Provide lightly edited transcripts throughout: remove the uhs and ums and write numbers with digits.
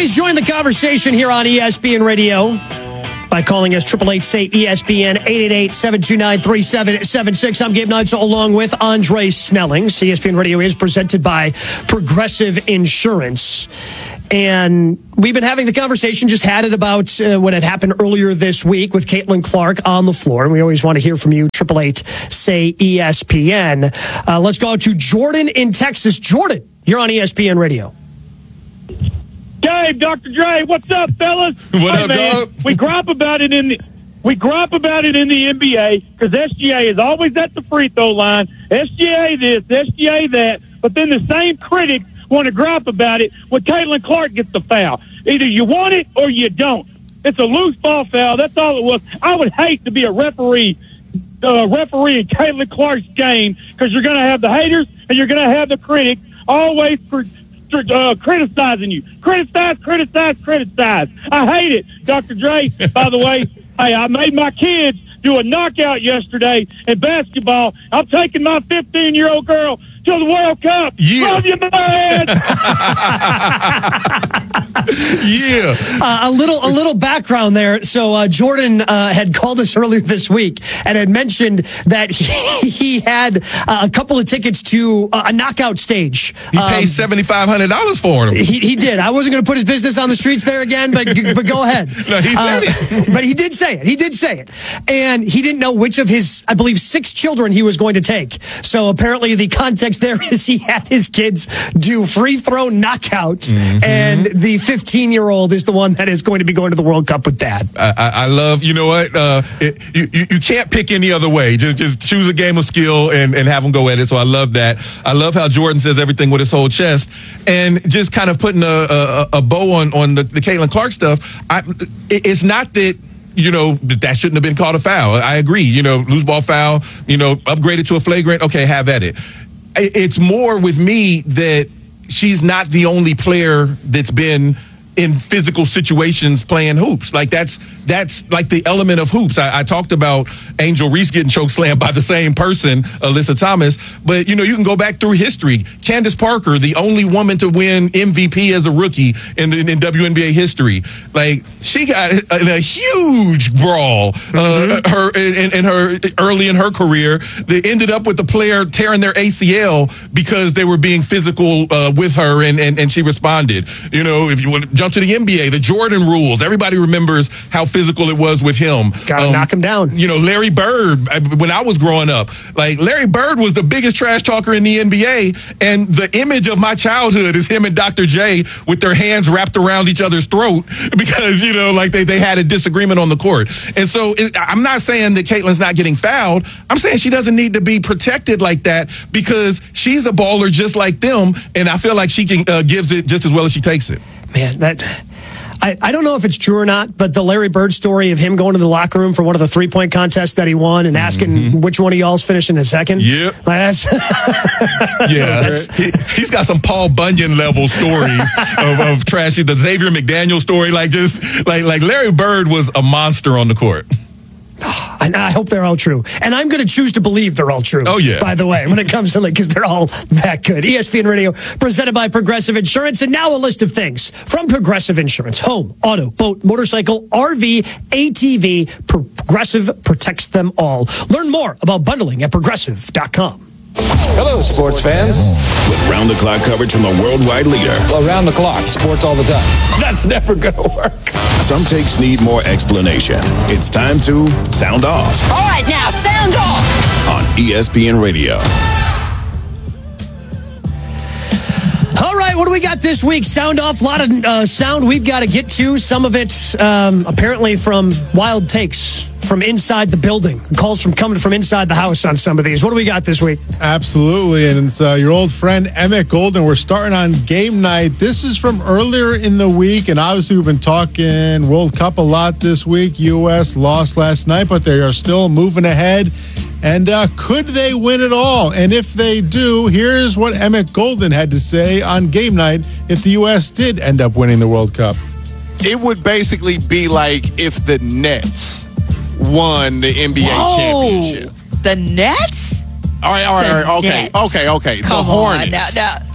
Please join the conversation here on ESPN Radio by calling us 888-SAY-ESPN, 888-729-3776. I'm Gabe Neitzel along with Andre Snelling. ESPN Radio is presented by Progressive Insurance. And we've been having the conversation, just had it about what had happened earlier this week with Caitlin Clark on the floor. And we always want to hear from you, 888-SAY-ESPN. Let's go to Jordan in Texas. Jordan, you're on ESPN Radio. Dave, Dr. Dre, what's up, fellas? What up, dog? We gripe about it in the NBA because SGA is always at the free throw line. SGA this, SGA that, but then the same critics want to gripe about it when Caitlin Clark gets the foul. Either you want it or you don't. It's a loose ball foul. That's all it was. I would hate to be a referee in Caitlin Clark's game because you're going to have the haters and you're going to have the critics always criticizing you. Criticize. I hate it, Dr. Dre. By the way, hey, I made my kids do a knockout yesterday in basketball. I'm taking my 15-year-old girl to the World Cup. Yeah. Love you, man. Yeah. A little background there. So Jordan had called us earlier this week and had mentioned that he had a couple of tickets to a knockout stage. He paid $7,500 for them. He did. I wasn't going to put his business on the streets there again, but go ahead. No, he said it. But he did say it. And he didn't know which of his, I believe, 6 children he was going to take. So apparently the context there is he had his kids do free throw knockouts, and the 15-year-old is the one that is going to be going to the World Cup with Dad. I love, you know what? You can't pick any other way. Just choose a game of skill and have them go at it. So I love that. I love how Jordan says everything with his whole chest, and just kind of putting a bow on the Caitlin Clark stuff. It's not that, you know, that shouldn't have been called a foul. I agree. You know, loose ball foul, you know, upgraded to a flagrant. Okay, have at it. It's more with me that she's not the only player that's been in physical situations playing hoops. Like that's like the element of hoops. I talked about Angel Reese getting chokeslammed by the same person, Alyssa Thomas, but you know, you can go back through history. Candace Parker, the only woman to win MVP as a rookie in WNBA history. Like, she got in a huge brawl her early in her career. They ended up with the player tearing their ACL because they were being physical with her, and she responded. You know, if you want to jump to the NBA, the Jordan rules. Everybody remembers how physical it was with him. Gotta knock him down. You know, Larry Bird, when I was growing up, like, Larry Bird was the biggest trash talker in the NBA, and the image of my childhood is him and Dr. J with their hands wrapped around each other's throat because, you know, like they had a disagreement on the court. And so I'm not saying that Caitlin's not getting fouled. I'm saying she doesn't need to be protected like that because she's a baller just like them, and I feel like she can gives it just as well as she takes it. Man, I don't know if it's true or not, but the Larry Bird story of him going to the locker room for one of the 3-point contests that he won and asking which one of y'all's finishing in second. Yep. He's got some Paul Bunyan level stories of trashy. The Xavier McDaniel story, like Larry Bird was a monster on the court. And I hope they're all true. And I'm going to choose to believe they're all true. Oh, yeah. By the way, when it comes to because they're all that good. ESPN Radio, presented by Progressive Insurance. And now a list of things from Progressive Insurance. Home, auto, boat, motorcycle, RV, ATV. Progressive protects them all. Learn more about bundling at Progressive.com. Hello, sports fans. With round-the-clock coverage from the worldwide leader. Around the clock, sports all the time. That's never going to work. Some takes need more explanation. It's time to sound off. All right, now, sound off. On ESPN Radio. All right, what do we got this week? Sound off. A lot of sound we've got to get to. Some of it apparently from wild takes from inside the building. Calls coming from inside the house on some of these. What do we got this week? Absolutely, and it's your old friend Emmett Golden. We're starting on game night. This is from earlier in the week, and obviously we've been talking World Cup a lot this week. U.S. lost last night, but they are still moving ahead. And could they win it all? And if they do, here's what Emmett Golden had to say on game night if the U.S. did end up winning the World Cup. It would basically be like if the Nets won the NBA championship. The Nets? All right. Okay. Come The Hornets. on. Now,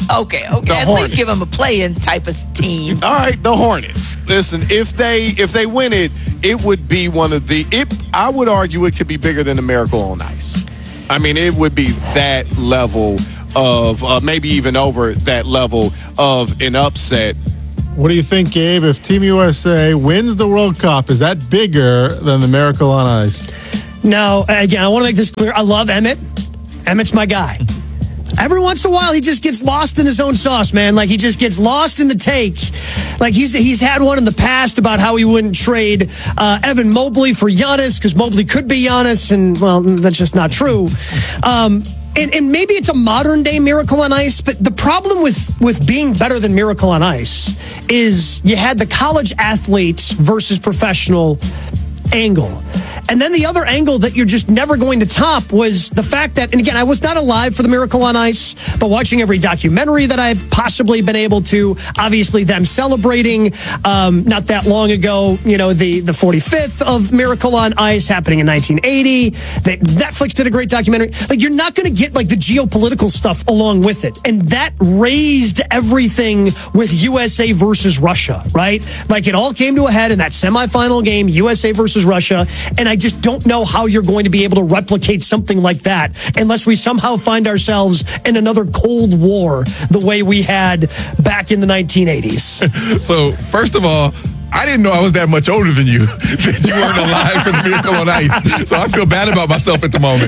The At Hornets. least give them a play-in type of team. All right, the Hornets. Listen, if they win it, it would be one of the. I would argue it could be bigger than the Miracle on Ice. I mean, it would be that level of maybe even over that level of an upset. What do you think, Gabe? If Team USA wins the World Cup, is that bigger than the Miracle on Ice? Now, again, I want to make this clear. I love Emmett. Emmett's my guy. Every once in a while, he just gets lost in his own sauce, man. Like, he just gets lost in the take. Like, he's had one in the past about how he wouldn't trade Evan Mobley for Giannis because Mobley could be Giannis, and, well, that's just not true. And maybe it's a modern-day Miracle on Ice, but the problem with being better than Miracle on Ice is you had the college athletes versus professional angle. And then the other angle that you're just never going to top was the fact that, and again, I was not alive for the Miracle on Ice, but watching every documentary that I've possibly been able to, obviously them celebrating not that long ago, the 45th of Miracle on Ice happening in 1980. Netflix did a great documentary. Like, you're not going to get like the geopolitical stuff along with it. And that raised everything with USA versus Russia, right? Like, it all came to a head in that semifinal game, USA versus Russia. And I just don't know how you're going to be able to replicate something like that unless we somehow find ourselves in another Cold War the way we had back in the 1980s. So, first of all, I didn't know I was that much older than you, that you weren't alive for the Miracle on Ice. So I feel bad about myself at the moment.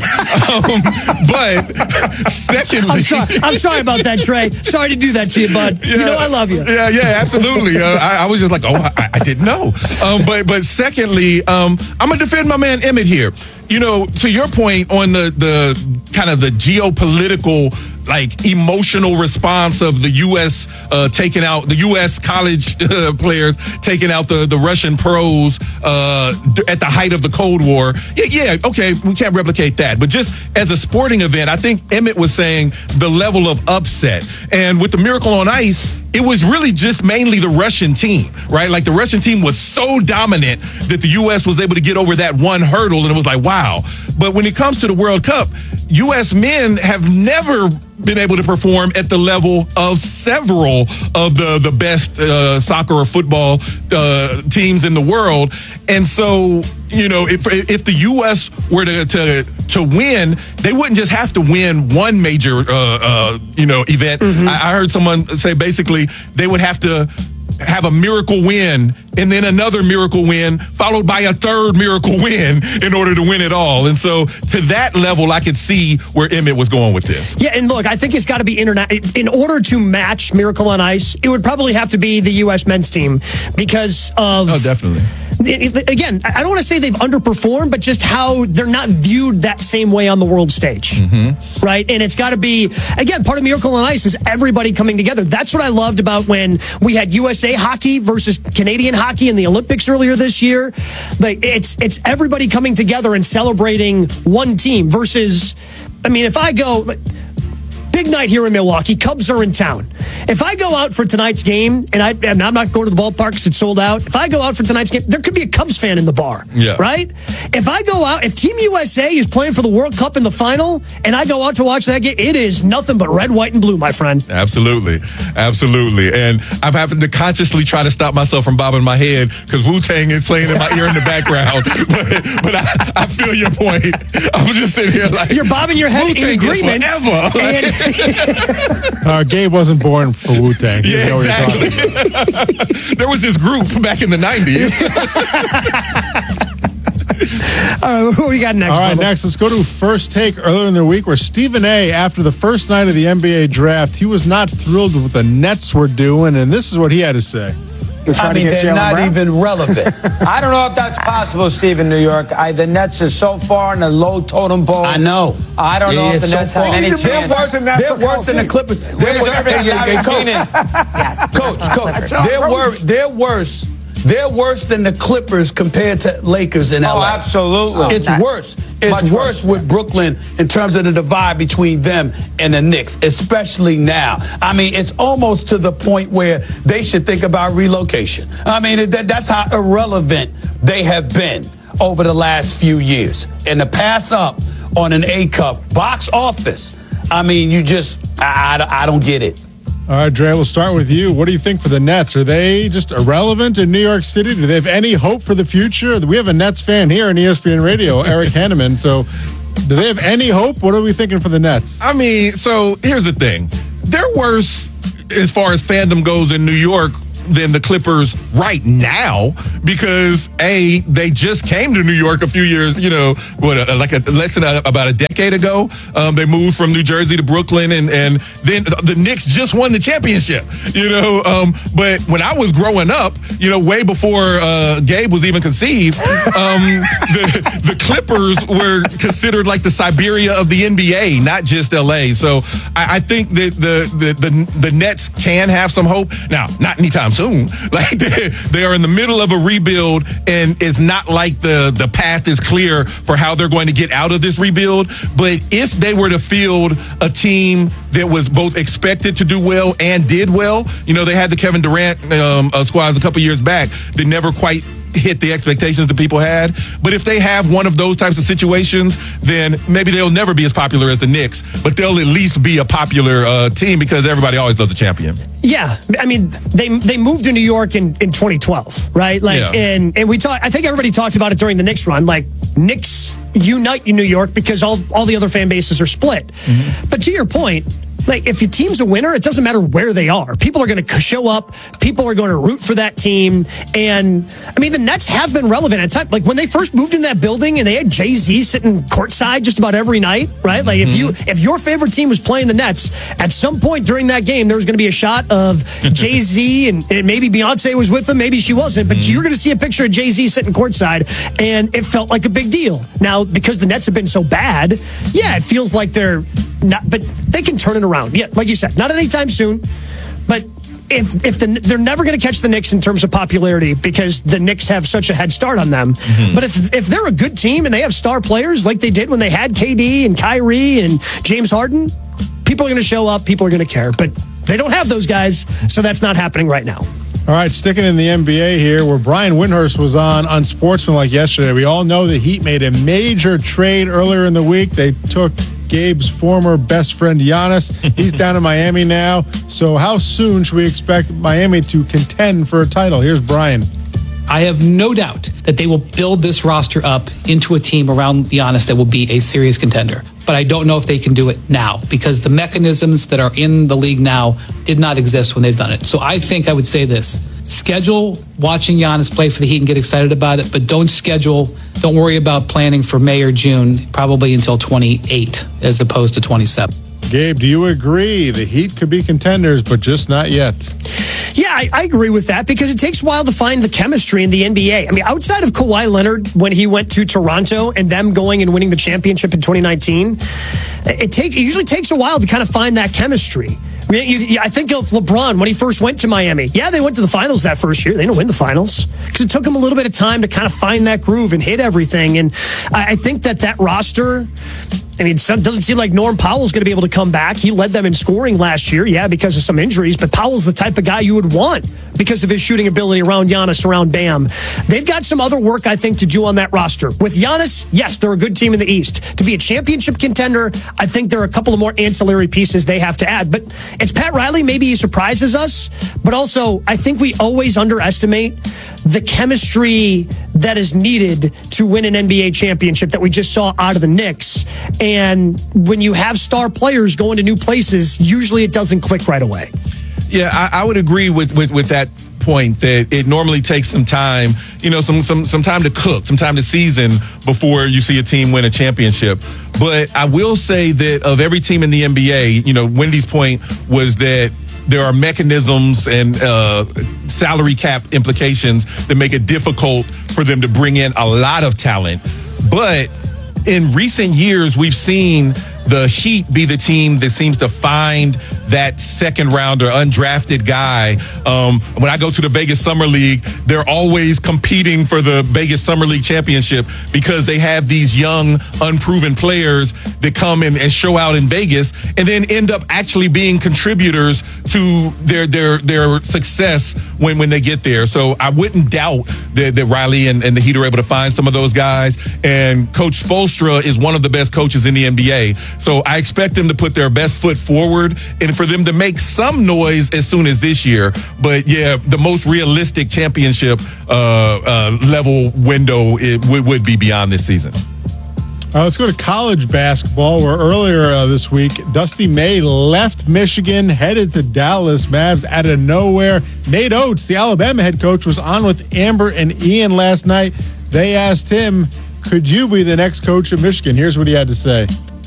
But secondly... I'm sorry about that, Trey. Sorry to do that to you, bud. Yeah, I love you. Yeah, absolutely. I was just like, I didn't know. But secondly, I'm going to defend my man Emmett here. To your point on the kind of the geopolitical, like, emotional response of the U.S. Taking out the U.S. college players, taking out the Russian pros at the height of the Cold War. Yeah, okay, we can't replicate that. But just as a sporting event, I think Emmett was saying the level of upset. And with the Miracle on Ice, it was really just mainly the Russian team, right? Like, the Russian team was so dominant that the U.S. was able to get over that one hurdle, and it was like, wow. But when it comes to the World Cup, U.S. men have never been able to perform at the level of several of the best soccer or football teams in the world. And so, if the U.S. were to win, they wouldn't just have to win one major, event. Mm-hmm. I heard someone say basically they would have to have a miracle win and then another miracle win followed by a third miracle win in order to win it all. And so to that level, I could see where Emmett was going with this. Yeah, and look, I think it's got to be in order to match Miracle on Ice, it would probably have to be the U.S. men's team because of... Oh, definitely. Again, I don't want to say they've underperformed, but just how they're not viewed that same way on the world stage, mm-hmm. right? And it's got to be, again, part of Miracle on Ice is everybody coming together. That's what I loved about when we had USA hockey versus Canadian hockey in the Olympics earlier this year. Like, it's everybody coming together and celebrating one team versus, if I go... Big night here in Milwaukee. Cubs are in town. If I go out for tonight's game, and I'm not going to the ballpark because it's sold out. If I go out for tonight's game, there could be a Cubs fan in the bar, right? If I go out, if Team USA is playing for the World Cup in the final, and I go out to watch that game, it is nothing but red, white, and blue, my friend. Absolutely. And I'm having to consciously try to stop myself from bobbing my head because Wu-Tang is playing in my ear in the background. But I feel your point. I'm just sitting here like... You're bobbing your head Wu-Tang in agreement. Gabe wasn't born for Wu-Tang. Yeah, exactly. There was this group back in the 90s. All right, who we got next? All right, next, let's go to First Take earlier in the week where Stephen A., after the first night of the NBA draft, he was not thrilled with what the Nets were doing, and this is what he had to say. They're not even relevant. I don't know if that's possible, Stephen, New York. The Nets are so far in the low totem pole. I know. I don't know if the Nets have any chance. They're worse than the Clippers. They're worse. They're worse than the Clippers compared to Lakers in LA. Oh, absolutely. It's worse. It's worse with Brooklyn in terms of the divide between them and the Knicks, especially now. It's almost to the point where they should think about relocation. That's how irrelevant they have been over the last few years. And to pass up on an A-Cup box office, I don't get it. All right, Dre, we'll start with you. What do you think for the Nets? Are they just irrelevant in New York City? Do they have any hope for the future? We have a Nets fan here on ESPN Radio, Eric Hanneman. So do they have any hope? What are we thinking for the Nets? I mean, so here's the thing. They're worse as far as fandom goes in New York than the Clippers right now because, A, they just came to New York a few years, about a decade ago. They moved from New Jersey to Brooklyn, and then the Knicks just won the championship, But when I was growing up, way before Gabe was even conceived, the Clippers were considered like the Siberia of the NBA, not just LA. So I think that the Nets can have some hope. Now, not anytime soon. Like they are in the middle of a rebuild, and it's not like the path is clear for how they're going to get out of this rebuild. But if they were to field a team that was both expected to do well and did well, they had the Kevin Durant squads a couple years back that never quite hit the expectations that people had. But if they have one of those types of situations, then maybe they'll never be as popular as the Knicks, but they'll at least be a popular team because everybody always loves a champion. Yeah, I mean, they moved to New York in 2012, right? And we talked. I think everybody talked about it during the Knicks run. Like, Knicks unite in New York because all the other fan bases are split. Mm-hmm. But to your point, like, if your team's a winner, it doesn't matter where they are. People are going to show up. People are going to root for that team. And, I mean, the Nets have been relevant at times. Like, when they first moved in that building and they had Jay-Z sitting courtside just about every night, right? Like, if your favorite team was playing the Nets, at some point during that game, there was going to be a shot of Jay-Z and maybe Beyonce was with them. Maybe she wasn't. But you're going to see a picture of Jay-Z sitting courtside, and it felt like a big deal. Now, because the Nets have been so bad, it feels like they're not, but they can turn it around. Yeah, like you said, not anytime soon. But if they're never going to catch the Knicks in terms of popularity because the Knicks have such a head start on them. Mm-hmm. But if they're a good team and they have star players like they did when they had KD and Kyrie and James Harden, people are going to show up. People are going to care. But they don't have those guys, so that's not happening right now. All right, sticking in the NBA here, where Brian Windhorst was on Unsportsmanlike yesterday. We all know the Heat made a major trade earlier in the week. They took Gabe's former best friend Giannis. He's down in Miami now. So how soon should we expect Miami to contend for a title? Here's Brian. I have no doubt that they will build this roster up into a team around Giannis that will be a serious contender. But I don't know if they can do it now because the mechanisms that are in the league now did not exist when they've done it. So I think I would say this. Schedule watching Giannis play for the Heat and get excited about it, but don't worry about planning for May or June, probably until 28 as opposed to 27. Gabe, do you agree the Heat could be contenders, but just not yet? Yeah, I agree with that because it takes a while to find the chemistry in the NBA. I mean, outside of Kawhi Leonard when he went to Toronto and them going and winning the championship in 2019, it usually takes a while to kind of find that chemistry. I think of LeBron when he first went to Miami. Yeah, they went to the finals that first year. They didn't win the finals because it took them a little bit of time to kind of find that groove and hit everything. And I think that roster, I mean, it doesn't seem like Norm Powell's going to be able to come back. He led them in scoring last year, because of some injuries, but Powell's the type of guy you would want because of his shooting ability around Giannis, around Bam. They've got some other work, I think, to do on that roster. With Giannis, yes, they're a good team in the East. To be a championship contender, I think there are a couple of more ancillary pieces they have to add. But it's Pat Riley. Maybe he surprises us, but also I think we always underestimate the chemistry that is needed to win an NBA championship that we just saw out of the Knicks. And when you have star players going to new places, usually it doesn't click right away. Yeah, I would agree with that point that it normally takes some time, some time to cook, some time to season before you see a team win a championship. But I will say that of every team in the NBA, Wendy's point was that there are mechanisms and salary cap implications that make it difficult for them to bring in a lot of talent. But in recent years, we've seen the Heat be the team that seems to find that second rounder, undrafted guy. When I go to the Vegas Summer League, they're always competing for the Vegas Summer League championship because they have these young, unproven players that come in and show out in Vegas and then end up actually being contributors to their success when they get there. So I wouldn't doubt that Riley and the Heat are able to find some of those guys. And Coach Spoelstra is one of the best coaches in the NBA. So I expect them to put their best foot forward and for them to make some noise as soon as this year. But yeah, the most realistic championship level window would be beyond this season. Let's go to college basketball, where earlier this week, Dusty May left Michigan, headed to Dallas. Mavs out of nowhere. Nate Oates, the Alabama head coach, was on with Amber and Ian last night. They asked him, could you be the next coach of Michigan? Here's what he had to say.